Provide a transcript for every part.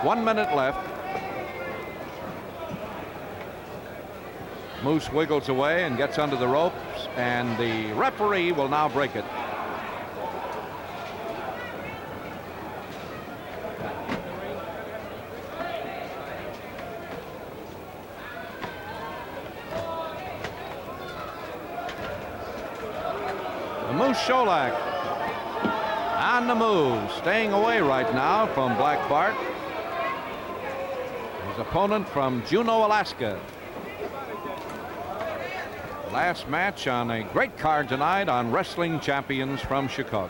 1 minute left. Moose wiggles away and gets under the ropes, and the referee will now break it. Moose Cholak on the move, staying away right now from Black Bart. His opponent from Juneau, Alaska. Last match on a great card tonight on Wrestling Champions from Chicago.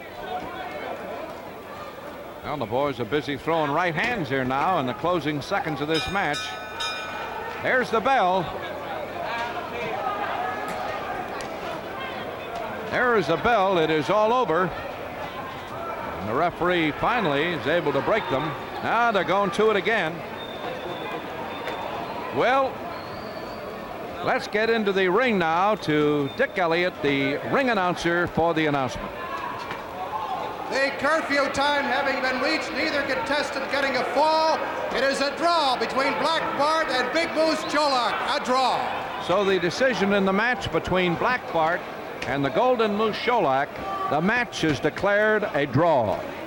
Well, the boys are busy throwing right hands here now in the closing seconds of this match. There's the bell. There is the bell. It is all over. And the referee finally is able to break them. Now they're going to it again. Well, let's get into the ring now to Dick Elliott, the ring announcer for the announcement. The curfew time having been reached, neither contestant getting a fall. It is a draw between Black Bart and Big Moose Cholak. A draw. So the decision in the match between Black Bart and the Golden Moose Cholak, the match is declared a draw.